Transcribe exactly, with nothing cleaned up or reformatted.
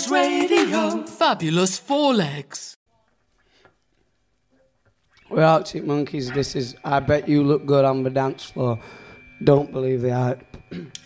Boys Radio. Fabulous Four Legs. We're Arctic Monkeys. This is I Bet You Look Good on the Dance Floor. Don't believe the hype.